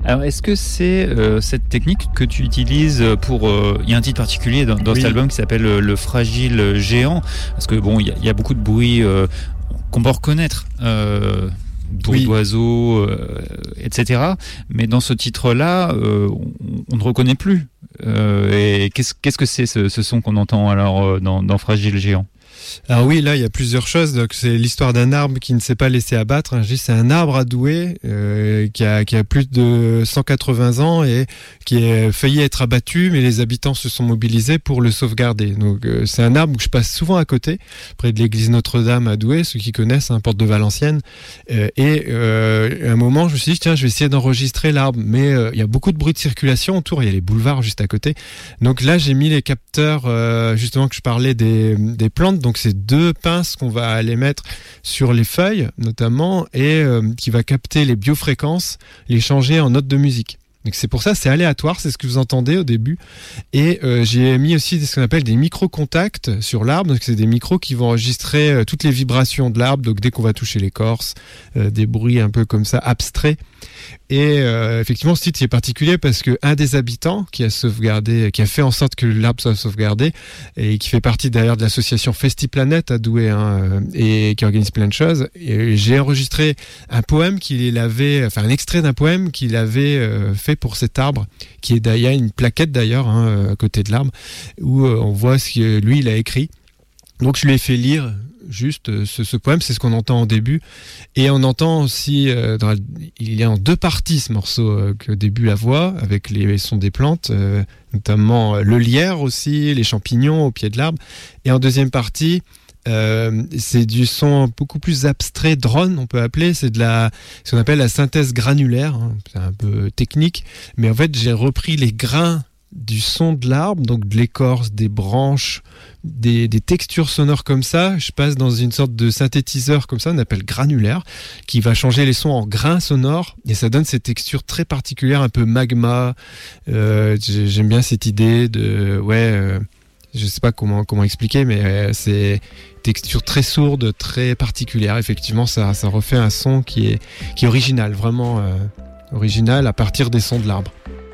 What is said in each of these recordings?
Alors, est-ce que c'est cette technique que tu utilises pour... Il y a un titre particulier dans cet album qui s'appelle Le Fragile Géant, parce que bon, il y a beaucoup de bruit qu'on peut reconnaître, bruit d'oiseaux, etc. Mais dans ce titre-là, on ne reconnaît plus. Et qu'est-ce que c'est ce son qu'on entend alors dans Fragile Géant ? Alors oui, là il y a plusieurs choses. Donc c'est l'histoire d'un arbre qui ne s'est pas laissé abattre. C'est un arbre à Douai qui a plus de 180 ans et qui a failli être abattu, mais les habitants se sont mobilisés pour le sauvegarder. Donc c'est un arbre que je passe souvent à côté, près de l'église Notre-Dame à Douai, ceux qui connaissent, porte de Valenciennes. Et à un moment, je me suis dit, tiens, je vais essayer d'enregistrer l'arbre. Mais il y a beaucoup de bruit de circulation autour, il y a les boulevards juste à côté. Donc là, j'ai mis les capteurs, justement, que je parlais des plantes. Donc c'est 2 pinces qu'on va aller mettre sur les feuilles notamment et qui va capter les biofréquences, les changer en notes de musique. Donc c'est pour ça, c'est aléatoire, c'est ce que vous entendez au début. Et j'ai mis aussi ce qu'on appelle des micro-contacts sur l'arbre. Donc c'est des micros qui vont enregistrer toutes les vibrations de l'arbre. Donc dès qu'on va toucher l'écorce, des bruits un peu comme ça abstraits. Et effectivement, ce titre est particulier parce que un des habitants qui a sauvegardé, qui a fait en sorte que l'arbre soit sauvegardé et qui fait partie d'ailleurs de l'association FestiPlanète à Douai et qui organise plein de choses. Et j'ai enregistré un poème un extrait d'un poème qu'il avait fait pour cet arbre, qui est d'ailleurs une plaquette d'ailleurs à côté de l'arbre où on voit ce que lui il a écrit. Donc je lui ai fait lire juste ce poème, c'est ce qu'on entend au début, et on entend aussi il y a en 2 parties ce morceau, que au début la voix avec les sons des plantes, notamment le lierre aussi, les champignons au pied de l'arbre, et en deuxième partie c'est du son beaucoup plus abstrait, drone on peut appeler, c'est ce qu'on appelle la synthèse granulaire, c'est un peu technique, mais en fait j'ai repris les grains du son de l'arbre, donc de l'écorce, des branches, des textures sonores comme ça. Je passe dans une sorte de synthétiseur comme ça, on appelle granulaire, qui va changer les sons en grains sonores et ça donne ces textures très particulières, un peu magma. J'aime bien cette idée de je sais pas comment expliquer, mais c'est texture très sourde, très particulière. Effectivement, ça refait un son qui est original, vraiment original à partir des sons de l'arbre.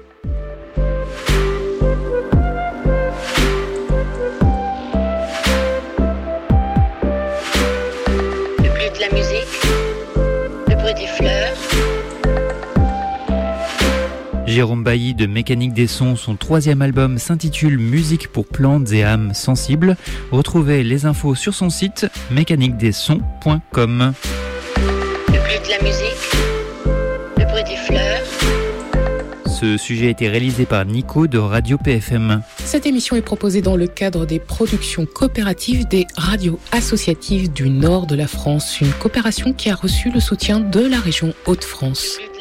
Jérôme Bailly de Mécanique des Sons, son 3e album s'intitule Musique pour plantes et âmes sensibles. Retrouvez les infos sur son site mécaniquedessons.com. Le bruit de la musique, le bruit des fleurs. Ce sujet a été réalisé par Nico de Radio PFM. Cette émission est proposée dans le cadre des productions coopératives des radios associatives du nord de la France, une coopération qui a reçu le soutien de la région Hauts-de-France.